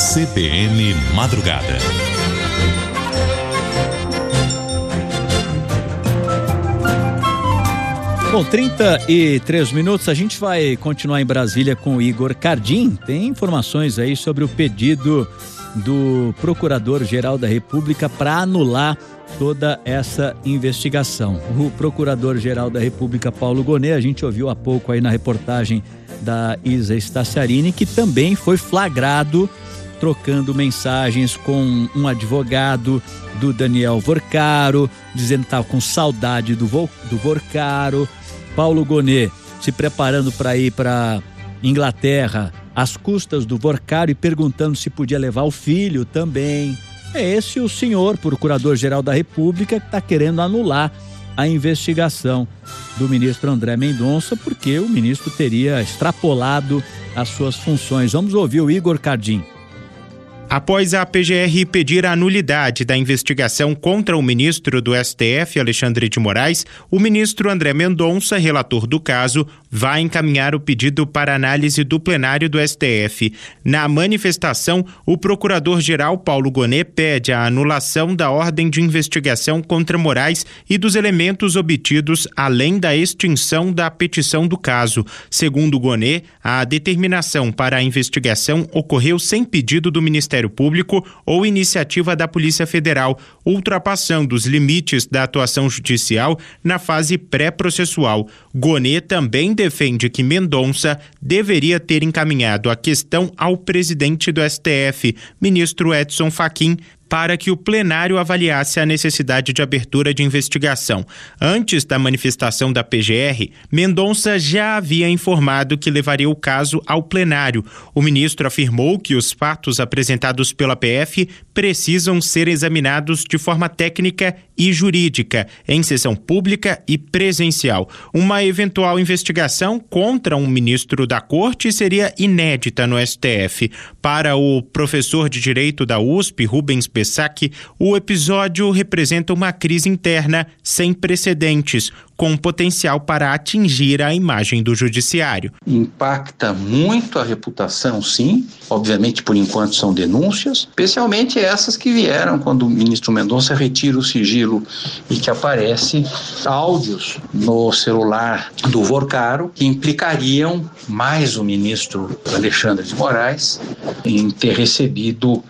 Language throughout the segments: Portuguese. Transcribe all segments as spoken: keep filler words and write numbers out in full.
C B N Madrugada. Bom, trinta e três minutos, a gente vai continuar em Brasília com o Igor Cardim. Tem informações aí sobre o pedido do Procurador-Geral da República para anular toda essa investigação. O Procurador-Geral da República, Paulo Gonet, a gente ouviu há pouco aí na reportagem da Isa Staciarini, que também foi flagrado trocando mensagens com um advogado do Daniel Vorcaro, dizendo que estava com saudade do, Vo, do Vorcaro. Paulo Gonet se preparando para ir para Inglaterra às custas do Vorcaro e perguntando se podia levar o filho também. É esse o senhor Procurador-Geral da República que está querendo anular a investigação do ministro André Mendonça, porque o ministro teria extrapolado as suas funções. Vamos ouvir o Igor Cardim. Após a P G R pedir a nulidade da investigação contra o ministro do S T F, Alexandre de Moraes, o ministro André Mendonça, relator do caso, vai encaminhar o pedido para análise do plenário do S T F. Na manifestação, o procurador-geral Paulo Gonet pede a anulação da ordem de investigação contra Moraes e dos elementos obtidos, além da extinção da petição do caso. Segundo Gonet, a determinação para a investigação ocorreu sem pedido do Ministério Público ou iniciativa da Polícia Federal, ultrapassando os limites da atuação judicial na fase pré-processual. Gonet também defende que Mendonça deveria ter encaminhado a questão ao presidente do S T F, ministro Edson Fachin, para que o plenário avaliasse a necessidade de abertura de investigação. Antes da manifestação da P G R, Mendonça já havia informado que levaria o caso ao plenário. O ministro afirmou que os fatos apresentados pela P F precisam ser examinados de forma técnica e jurídica, em sessão pública e presencial. Uma eventual investigação contra um ministro da Corte seria inédita no S T F. Para o professor de Direito da U S P, Rubens Pessac, o episódio representa uma crise interna sem precedentes, com potencial para atingir a imagem do judiciário. Impacta muito a reputação, sim. Obviamente, por enquanto, são denúncias, especialmente essas que vieram quando o ministro Mendonça retira o sigilo e que aparece áudios no celular do Vorcaro que implicariam mais o ministro Alexandre de Moraes em ter recebido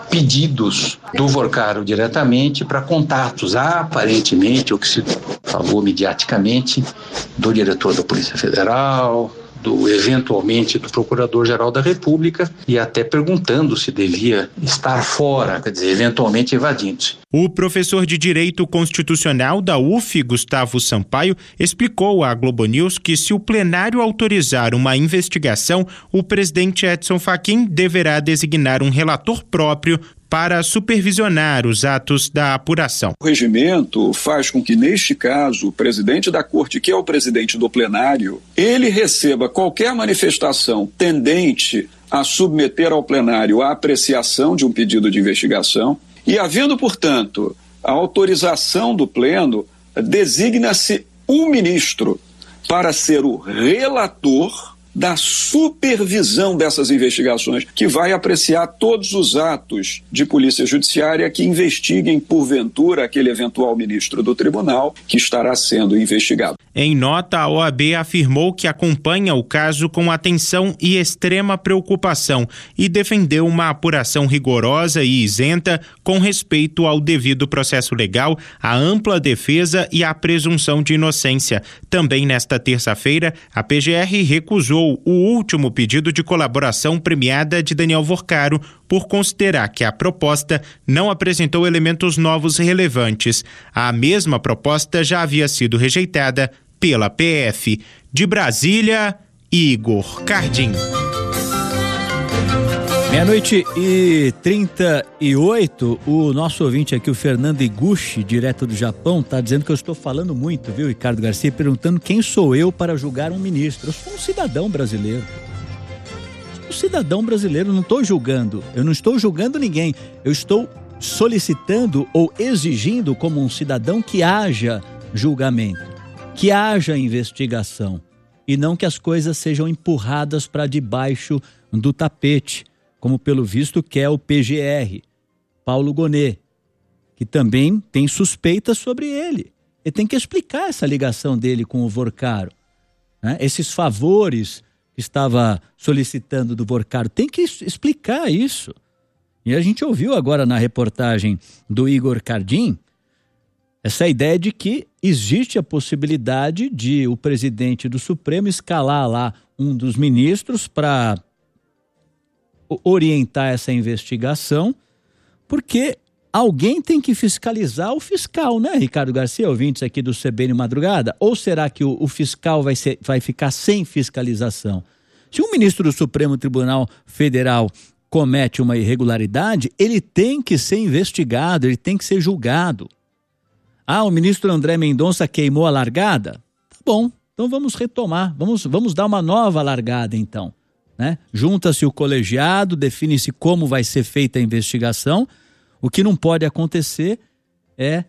pedidos do Vorcaro diretamente para contatos, aparentemente, o que se falou mediaticamente, do diretor da Polícia Federal, do eventualmente do Procurador-Geral da República, e até perguntando se devia estar fora, quer dizer, eventualmente evadindo-se. O professor de Direito Constitucional da U F, Gustavo Sampaio, explicou à Globo News que, se o plenário autorizar uma investigação, o presidente Edson Fachin deverá designar um relator próprio para supervisionar os atos da apuração. O regimento faz com que, neste caso, o presidente da Corte, que é o presidente do plenário, ele receba qualquer manifestação tendente a submeter ao plenário a apreciação de um pedido de investigação e, havendo, portanto, a autorização do pleno, designa-se um ministro para ser o relator da supervisão dessas investigações, que vai apreciar todos os atos de polícia judiciária que investiguem, porventura, aquele eventual ministro do tribunal que estará sendo investigado. Em nota, a O A B afirmou que acompanha o caso com atenção e extrema preocupação e defendeu uma apuração rigorosa e isenta com respeito ao devido processo legal, à ampla defesa e à presunção de inocência. Também nesta terça-feira, a P G R recusou o último pedido de colaboração premiada de Daniel Vorcaro por considerar que a proposta não apresentou elementos novos relevantes. A mesma proposta já havia sido rejeitada pela P F. De Brasília, Igor Cardim. Meia-noite e trinta e oito, o nosso ouvinte aqui, o Fernando Iguchi, direto do Japão, está dizendo que eu estou falando muito, viu, Ricardo Garcia, perguntando quem sou eu para julgar um ministro. Eu sou um cidadão brasileiro. Sou um cidadão brasileiro, não estou julgando. Eu não estou julgando ninguém. Eu estou solicitando ou exigindo como um cidadão que haja julgamento, que haja investigação e não que as coisas sejam empurradas para debaixo do tapete. como pelo visto quer o P G R, Paulo Gonet, que também tem suspeitas sobre ele. Ele tem que explicar essa ligação dele com o Vorcaro, né? Esses favores que estava solicitando do Vorcaro, tem que explicar isso. E a gente ouviu agora na reportagem do Igor Cardim essa ideia de que existe a possibilidade de o presidente do Supremo escalar lá um dos ministros para orientar essa investigação, porque alguém tem que fiscalizar o fiscal, né, Ricardo Garcia, ouvintes aqui do C B N Madrugada? Ou será que o, o fiscal vai, ser, vai ficar sem fiscalização? Se um ministro do Supremo Tribunal Federal comete uma irregularidade, ele tem que ser investigado, ele tem que ser julgado. Ah, o ministro André Mendonça queimou a largada? Tá bom, então vamos retomar, vamos, vamos dar uma nova largada então, né? Junta-se o colegiado, define-se como vai ser feita a investigação. O que não pode acontecer é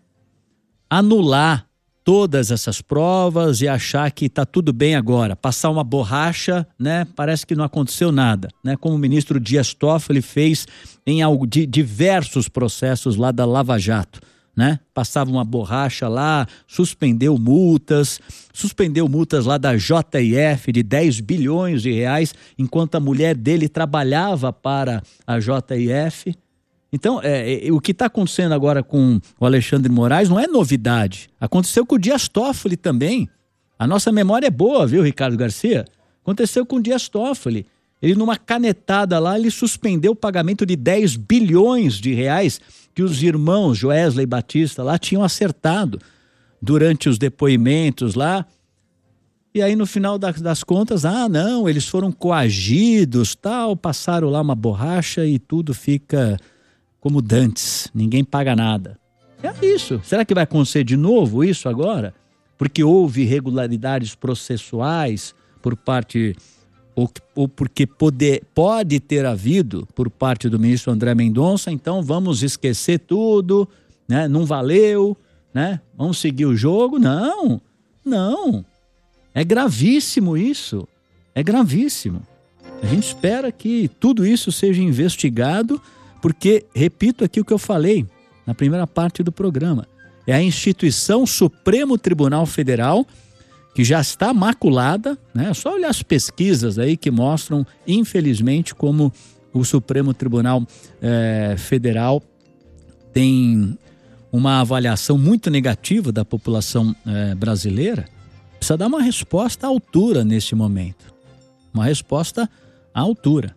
anular todas essas provas e achar que está tudo bem agora, passar uma borracha, né? Parece que não aconteceu nada, né? Como o ministro Dias Toffoli fez em algo, de, diversos processos lá da Lava Jato, né? Passava uma borracha lá, suspendeu multas, suspendeu multas lá da J I F de dez bilhões de reais, enquanto a mulher dele trabalhava para a J I F. Então, é, é, o que está acontecendo agora com o Alexandre de Moraes não é novidade. Aconteceu com o Dias Toffoli também. A nossa memória é boa, viu, Ricardo Garcia? Aconteceu com o Dias Toffoli. Ele, numa canetada lá, ele suspendeu o pagamento de dez bilhões de reais que os irmãos Joesley Batista lá tinham acertado durante os depoimentos lá. E aí, no final das, das contas, ah, não, eles foram coagidos, tal, passaram lá uma borracha e tudo fica como dantes, ninguém paga nada. É isso. Será que vai acontecer de novo isso agora? Porque houve irregularidades processuais por parte, ou, ou porque pode, pode ter havido por parte do ministro André Mendonça, então vamos esquecer tudo, né? Não valeu, né? Vamos seguir o jogo? Não, não. É gravíssimo isso. É gravíssimo. A gente espera que tudo isso seja investigado, porque, repito aqui o que eu falei na primeira parte do programa, é a instituição Supremo Tribunal Federal que já está maculada, né? É só olhar as pesquisas aí que mostram, infelizmente, como o Supremo Tribunal eh, Federal tem uma avaliação muito negativa da população eh, brasileira. Precisa dar uma resposta à altura neste momento. Uma resposta à altura.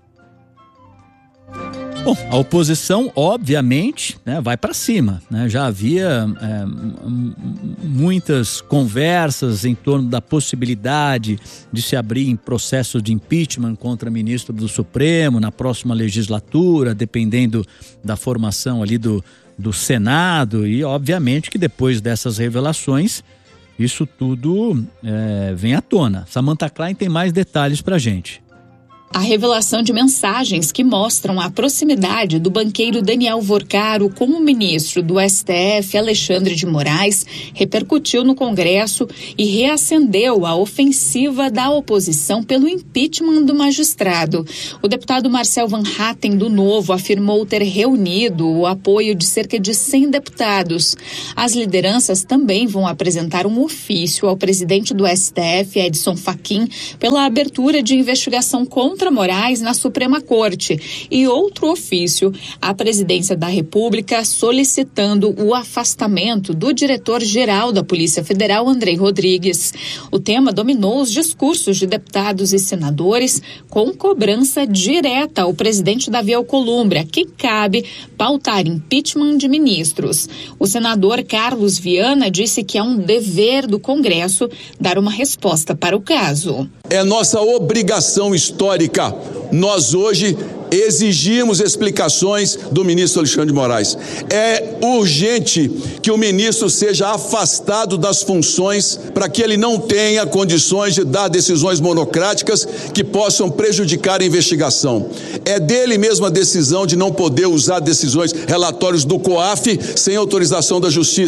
Bom, a oposição, obviamente, né, vai para cima, né? Já havia é, muitas conversas em torno da possibilidade de se abrir em processo de impeachment contra ministro do Supremo na próxima legislatura, dependendo da formação ali do, do Senado, e obviamente que depois dessas revelações, isso tudo é, vem à tona. Samantha Klein tem mais detalhes para a gente. A revelação de mensagens que mostram a proximidade do banqueiro Daniel Vorcaro com o ministro do S T F, Alexandre de Moraes, repercutiu no Congresso e reacendeu a ofensiva da oposição pelo impeachment do magistrado. O deputado Marcel Van Hatten, do Novo, afirmou ter reunido o apoio de cerca de cem deputados. As lideranças também vão apresentar um ofício ao presidente do S T F, Edson Fachin, pela abertura de investigação contra Contra Moraes na Suprema Corte, e outro ofício à Presidência da República solicitando o afastamento do diretor-geral da Polícia Federal, Andrei Rodrigues. O tema dominou os discursos de deputados e senadores, com cobrança direta ao presidente Davi Alcolumbre, que cabe pautar impeachment de ministros. O senador Carlos Viana disse que é um dever do Congresso dar uma resposta para o caso. É nossa obrigação histórica. Nós hoje exigimos explicações do ministro Alexandre de Moraes. É urgente que o ministro seja afastado das funções para que ele não tenha condições de dar decisões monocráticas que possam prejudicar a investigação. É dele mesmo a decisão de não poder usar decisões, relatórios do COAF sem autorização da Justiça.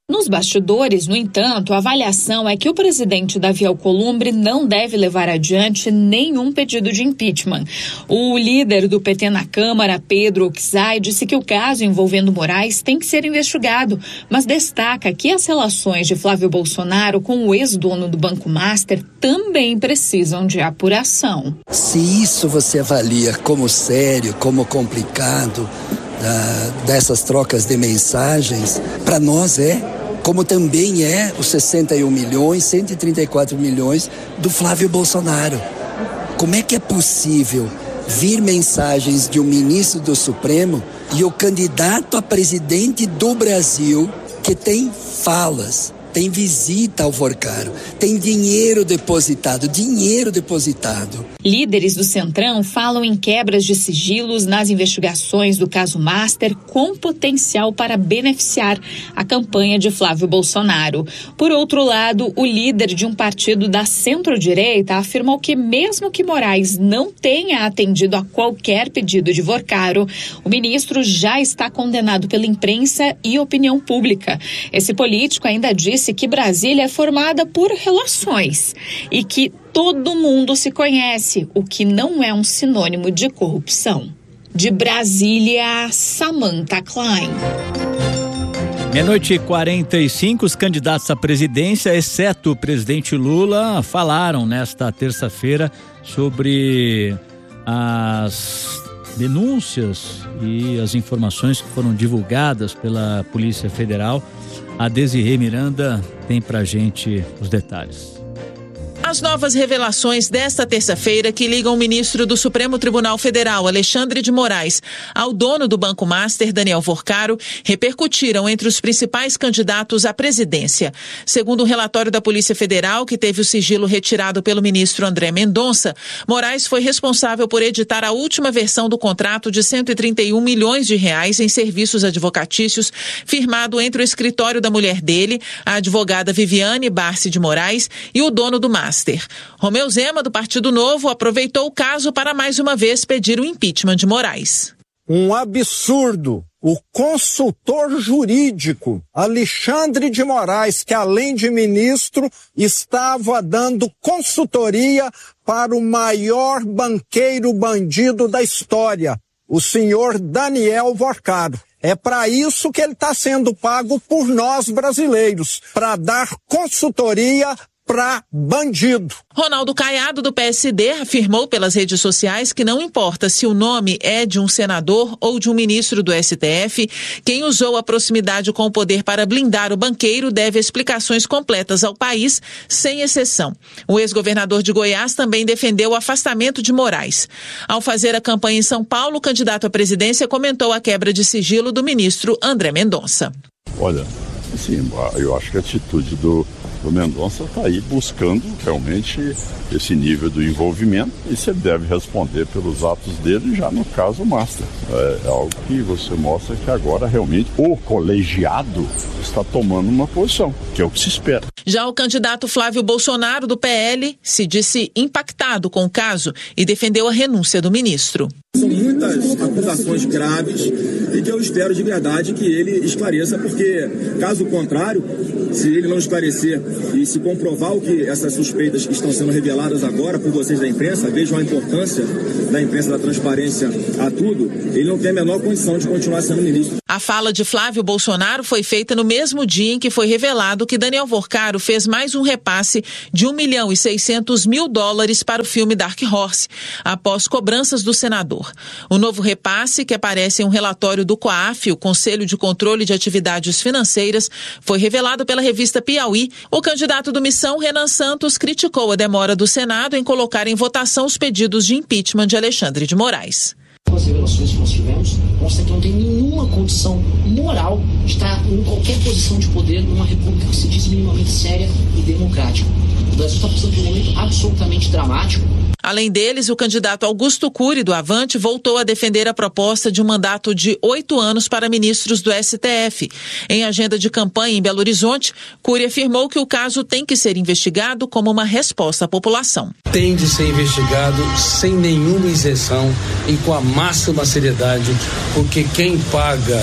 Nos bastidores, no entanto, a avaliação é que o presidente Davi Alcolumbre não deve levar adiante nenhum pedido de impeachment. O líder do P T na Câmara, Pedro Oczai, disse que o caso envolvendo Moraes tem que ser investigado, mas destaca que as relações de Flávio Bolsonaro com o ex-dono do Banco Master também precisam de apuração. Se isso você avalia como sério, como complicado, uh, dessas trocas de mensagens, para nós é. Como também é os sessenta e um milhões, cento e trinta e quatro milhões do Flávio Bolsonaro. Como é que é possível vir mensagens de um ministro do Supremo e o candidato a presidente do Brasil, que tem falas, tem visita ao Vorcaro, tem dinheiro depositado, dinheiro depositado. Líderes do Centrão falam em quebras de sigilos nas investigações do caso Master com potencial para beneficiar a campanha de Flávio Bolsonaro. Por outro lado, o líder de um partido da centro-direita afirmou que mesmo que Moraes não tenha atendido a qualquer pedido de Vorcaro, o ministro já está condenado pela imprensa e opinião pública. Esse político ainda disse que Brasília é formada por relações e que todo mundo se conhece, o que não é um sinônimo de corrupção. De Brasília, Samantha Klein. Meia-noite e quarenta e cinco, os candidatos à presidência, exceto o presidente Lula, falaram nesta terça-feira sobre as denúncias e as informações que foram divulgadas pela Polícia Federal. A Desirê Miranda tem pra gente os detalhes. As novas revelações desta terça-feira que ligam o ministro do Supremo Tribunal Federal, Alexandre de Moraes, ao dono do Banco Master, Daniel Vorcaro, repercutiram entre os principais candidatos à presidência. Segundo o relatório da Polícia Federal, que teve o sigilo retirado pelo ministro André Mendonça, Moraes foi responsável por editar a última versão do contrato de cento e trinta e um milhões de reais em serviços advocatícios, firmado entre o escritório da mulher dele, a advogada Viviane Barsi de Moraes, e o dono do Master. Romeu Zema, do Partido Novo, aproveitou o caso para mais uma vez pedir o impeachment de Moraes. Um absurdo. O consultor jurídico Alexandre de Moraes, que além de ministro, estava dando consultoria para o maior banqueiro bandido da história, o senhor Daniel Vorcaro. É para isso que ele está sendo pago por nós brasileiros, para dar consultoria para bandido. Ronaldo Caiado, do P S D, afirmou pelas redes sociais que não importa se o nome é de um senador ou de um ministro do S T F, quem usou a proximidade com o poder para blindar o banqueiro deve explicações completas ao país, sem exceção. O ex-governador de Goiás também defendeu o afastamento de Moraes. Ao fazer a campanha em São Paulo, o candidato à presidência comentou a quebra de sigilo do ministro André Mendonça. Olha, assim, eu acho que a atitude do O Mendonça está aí buscando realmente esse nível do envolvimento e você deve responder pelos atos dele já no caso Master. É, é algo que você mostra que agora realmente o colegiado está tomando uma posição, que é o que se espera. Já o candidato Flávio Bolsonaro, do P L, se disse impactado com o caso e defendeu a renúncia do ministro. São muitas acusações graves e que eu espero de verdade que ele esclareça, porque caso contrário, se ele não esclarecer e se comprovar o que essas suspeitas que estão sendo reveladas agora por vocês da imprensa, vejam a importância da imprensa, da transparência a tudo, ele não tem a menor condição de continuar sendo ministro. A fala de Flávio Bolsonaro foi feita no mesmo dia em que foi revelado que Daniel Vorcaro fez mais um repasse de um milhão e seiscentos mil dólares para o filme Dark Horse, após cobranças do senador. O novo repasse, que aparece em um relatório do COAF, o Conselho de Controle de Atividades Financeiras, foi revelado pela revista Piauí. O candidato do Missão, Renan Santos, criticou a demora do Senado em colocar em votação os pedidos de impeachment de Alexandre de Moraes. As revelações que nós tivemos mostram que não tem nenhuma condição moral de estar em qualquer posição de poder numa república que se diz minimamente séria e democrática. O Brasil está passando por um momento absolutamente dramático. Além deles, o candidato Augusto Cury, do Avante, voltou a defender a proposta de um mandato de oito anos para ministros do S T F. Em agenda de campanha em Belo Horizonte, Cury afirmou que o caso tem que ser investigado como uma resposta à população. Tem de ser investigado sem nenhuma isenção e com a máxima seriedade, porque quem paga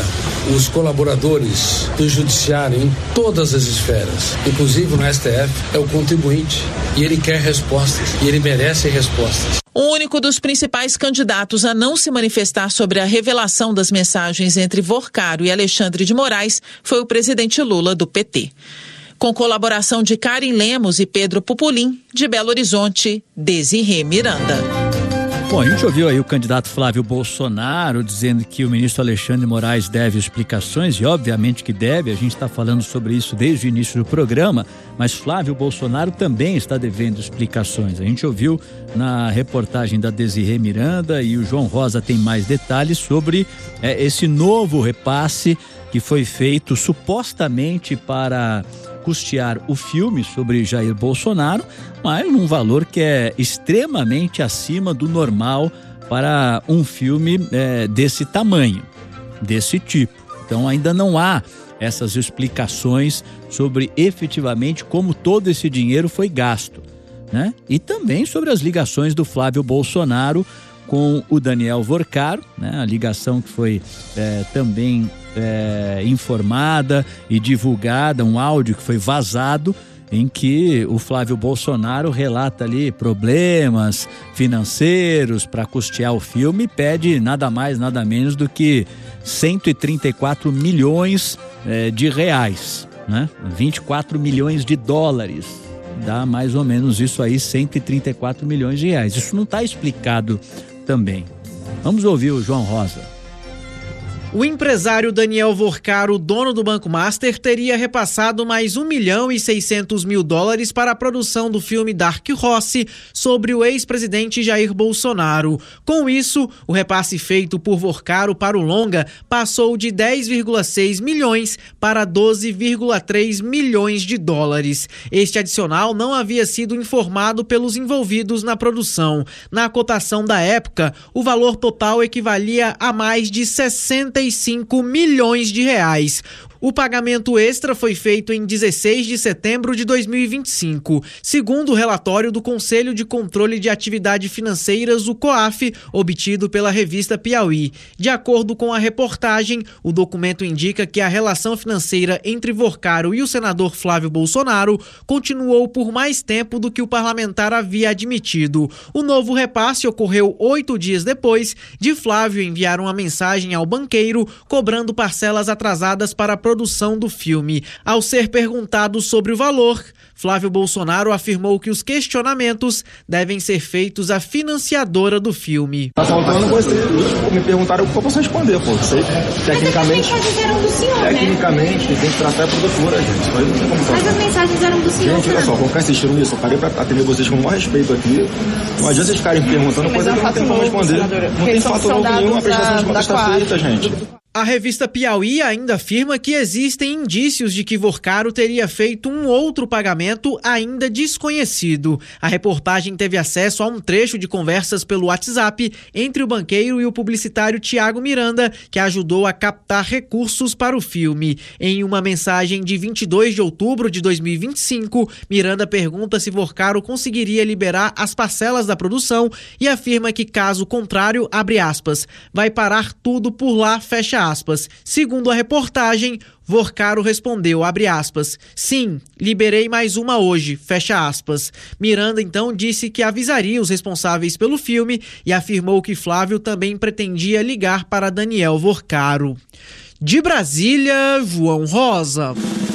os colaboradores do judiciário em todas as esferas, inclusive no S T F, é o contribuinte e ele quer respostas e ele merece respostas. O único dos principais candidatos a não se manifestar sobre a revelação das mensagens entre Vorcaro e Alexandre de Moraes foi o presidente Lula, do P T. Com colaboração de Karen Lemos e Pedro Pupulim, de Belo Horizonte, Desirê Miranda. Bom, a gente ouviu aí o candidato Flávio Bolsonaro dizendo que o ministro Alexandre de Moraes deve explicações, e obviamente que deve, a gente está falando sobre isso desde o início do programa, mas Flávio Bolsonaro também está devendo explicações. A gente ouviu na reportagem da Desirê Miranda e o João Rosa tem mais detalhes sobre é, esse novo repasse que foi feito supostamente para custear o filme sobre Jair Bolsonaro, mas num valor que é extremamente acima do normal para um filme é, desse tamanho, desse tipo. Então ainda não há essas explicações sobre efetivamente como todo esse dinheiro foi gasto, né? E também sobre as ligações do Flávio Bolsonaro com o Daniel Vorcaro, né? A ligação que foi é, também é, informada e divulgada, um áudio que foi vazado, em que o Flávio Bolsonaro relata ali problemas financeiros para custear o filme e pede nada mais, nada menos do que cento e trinta e quatro milhões é, de reais, né? vinte e quatro milhões de dólares. Dá mais ou menos isso aí, cento e trinta e quatro milhões de reais. Isso não está explicado também. Vamos ouvir o João Rosa. O empresário Daniel Vorcaro, dono do Banco Master, teria repassado mais um milhão e seiscentos mil dólares para a produção do filme Dark Horse sobre o ex-presidente Jair Bolsonaro. Com isso, o repasse feito por Vorcaro para o longa passou de dez vírgula seis milhões para doze vírgula três milhões de dólares. Este adicional não havia sido informado pelos envolvidos na produção. Na cotação da época, o valor total equivalia a mais de sessenta e cinco milhões de reais. O pagamento extra foi feito em dezesseis de setembro de dois mil e vinte e cinco. Segundo o relatório do Conselho de Controle de Atividades Financeiras, o COAF, obtido pela revista Piauí. De acordo com a reportagem, o documento indica que a relação financeira entre Vorcaro e o senador Flávio Bolsonaro continuou por mais tempo do que o parlamentar havia admitido. O novo repasse ocorreu oito dias depois de Flávio enviar uma mensagem ao banqueiro cobrando parcelas atrasadas para a produção do filme. Ao ser perguntado sobre o valor, Flávio Bolsonaro afirmou que os questionamentos devem ser feitos à financiadora do filme. Tá faltando você, me perguntaram o que eu posso responder, pô. Sei, tecnicamente, Mas as mensagens eram do senhor, tecnicamente, né? tem que tratar a produtora, gente. Isso aí não tem como fazer. Mas as mensagens eram do senhor. Gente, olha só, vou ficar insistindo nisso. Eu parei pra atender vocês com o maior respeito aqui. Não adianta vocês ficarem perguntando coisa que eu não tenho como responder. Não tem fato novo nenhum, a prestação de contas está feita, gente. A revista Piauí ainda afirma que existem indícios de que Vorcaro teria feito um outro pagamento ainda desconhecido. A reportagem teve acesso a um trecho de conversas pelo WhatsApp entre o banqueiro e o publicitário Tiago Miranda, que ajudou a captar recursos para o filme. Em uma mensagem de vinte e dois de outubro de dois mil e vinte e cinco, Miranda pergunta se Vorcaro conseguiria liberar as parcelas da produção e afirma que, caso contrário, abre aspas, vai parar tudo por lá, fecha aspas. Segundo a reportagem, Vorcaro respondeu, abre aspas, sim, liberei mais uma hoje, fecha aspas. Miranda então disse que avisaria os responsáveis pelo filme e afirmou que Flávio também pretendia ligar para Daniel Vorcaro. De Brasília, João Rosa.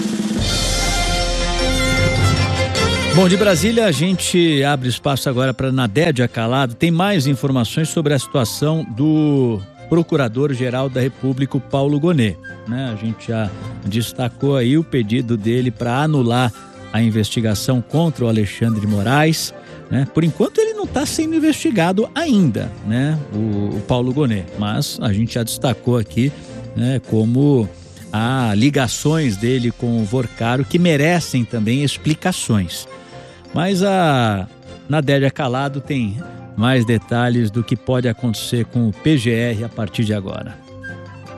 Bom, de Brasília a gente abre espaço agora para Nadédia Calado. Tem mais informações sobre a situação do Procurador-Geral da República, Paulo Gonet, né? A gente já destacou aí o pedido dele para anular a investigação contra o Alexandre de Moraes, né? Por enquanto ele não está sendo investigado ainda, né? O, o Paulo Gonet, mas a gente já destacou aqui, né? Como há ligações dele com o Vorcaro que merecem também explicações. Mas a Nadédia Calado tem mais detalhes do que pode acontecer com o P G R a partir de agora.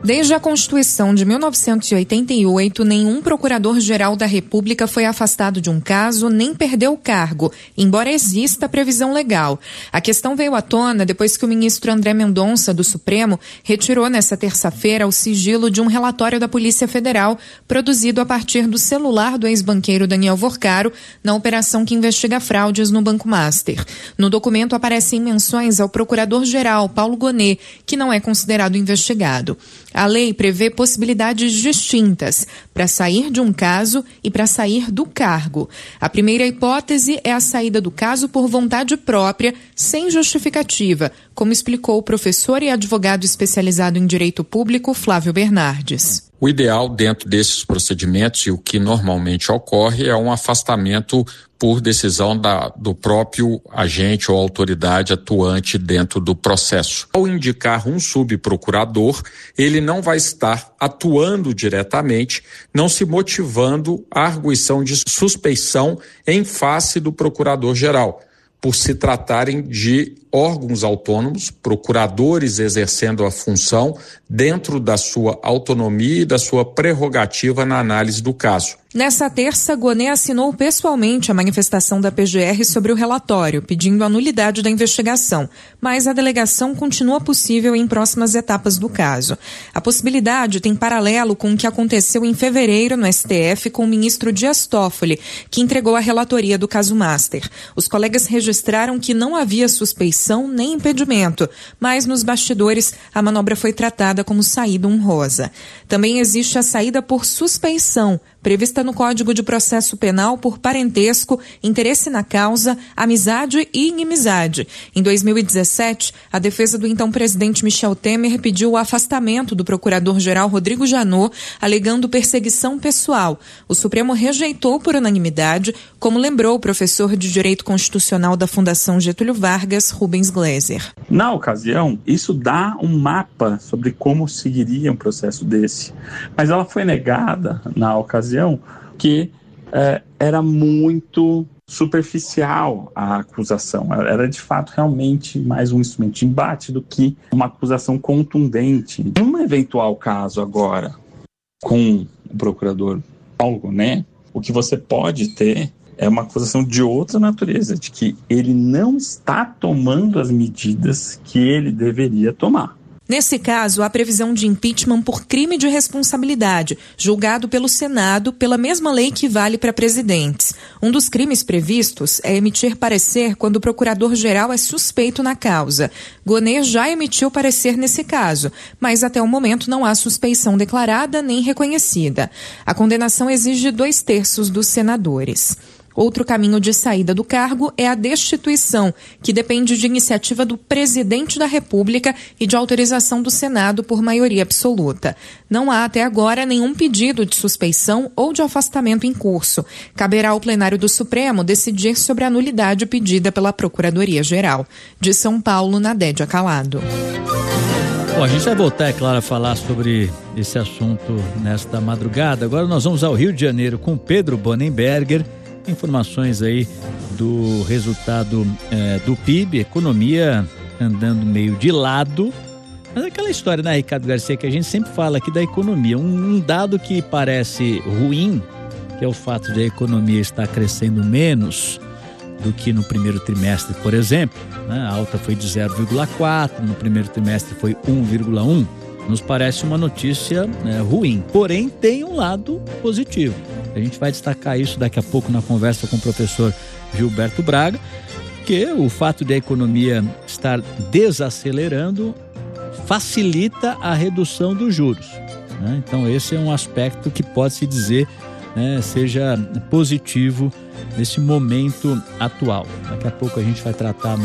Desde a Constituição de mil novecentos e oitenta e oito, nenhum procurador-geral da República foi afastado de um caso nem perdeu o cargo, embora exista previsão legal. A questão veio à tona depois que o ministro André Mendonça, do Supremo, retirou nesta terça-feira o sigilo de um relatório da Polícia Federal produzido a partir do celular do ex-banqueiro Daniel Vorcaro na operação que investiga fraudes no Banco Master. No documento aparecem menções ao procurador-geral Paulo Gonet, que não é considerado investigado. A lei prevê possibilidades distintas para sair de um caso e para sair do cargo. A primeira hipótese é a saída do caso por vontade própria, sem justificativa, como explicou o professor e advogado especializado em direito público Flávio Bernardes. O ideal dentro desses procedimentos e o que normalmente ocorre é um afastamento por decisão da, do próprio agente ou autoridade atuante dentro do processo. Ao indicar um subprocurador, ele não vai estar atuando diretamente, não se motivando à arguição de suspeição em face do procurador-geral, por se tratarem de órgãos autônomos, procuradores exercendo a função dentro da sua autonomia e da sua prerrogativa na análise do caso. Nessa terça, Gonet assinou pessoalmente a manifestação da P G R sobre o relatório, pedindo a nulidade da investigação, mas a delegação continua possível em próximas etapas do caso. A possibilidade tem paralelo com o que aconteceu em fevereiro no S T F com o ministro Dias Toffoli, que entregou a relatoria do caso Master. Os colegas registraram que não havia suspeição nem impedimento, mas nos bastidores a manobra foi tratada como saída honrosa. Também existe a saída por suspeição, prevista no Código de Processo Penal por parentesco, interesse na causa, amizade e inimizade. Em dois mil e dezessete, a defesa do então presidente Michel Temer pediu o afastamento do procurador-geral Rodrigo Janot, alegando perseguição pessoal. O Supremo rejeitou por unanimidade, como lembrou o professor de Direito Constitucional da Fundação Getúlio Vargas, Rubens Gleiser. Na ocasião, isso dá um mapa sobre como seguiria um processo desse, mas ela foi negada na ocasião que é, era muito superficial a acusação. Era, de fato, realmente mais um instrumento de embate do que uma acusação contundente. Num eventual caso agora, com o procurador Paulo Gonet, o que você pode ter é uma acusação de outra natureza, de que ele não está tomando as medidas que ele deveria tomar. Nesse caso, há previsão de impeachment por crime de responsabilidade, julgado pelo Senado pela mesma lei que vale para presidentes. Um dos crimes previstos é emitir parecer quando o procurador-geral é suspeito na causa. Gonet já emitiu parecer nesse caso, mas até o momento não há suspeição declarada nem reconhecida. A condenação exige dois terços dos senadores. Outro caminho de saída do cargo é a destituição, que depende de iniciativa do presidente da República e de autorização do Senado por maioria absoluta. Não há até agora nenhum pedido de suspeição ou de afastamento em curso. Caberá ao plenário do Supremo decidir sobre a nulidade pedida pela Procuradoria-Geral. De São Paulo, Nadédia Calado. Bom, a gente vai voltar, é claro, a falar sobre esse assunto nesta madrugada. Agora nós vamos ao Rio de Janeiro com Pedro Bonenberger. Informações aí do resultado é, do P I B, economia andando meio de lado, mas aquela história, né, Ricardo Garcia, que a gente sempre fala aqui da economia, um, um dado que parece ruim, que é o fato de a economia estar crescendo menos do que no primeiro trimestre, por exemplo, né? A alta foi de zero vírgula quatro, no primeiro trimestre foi um vírgula um, nos parece uma notícia né, ruim, porém tem um lado positivo. A gente vai destacar isso daqui a pouco na conversa com o professor Gilberto Braga, que o fato de a economia estar desacelerando facilita a redução dos juros, né? Então esse é um aspecto que pode-se dizer né, seja positivo nesse momento atual. Daqui a pouco a gente vai tratar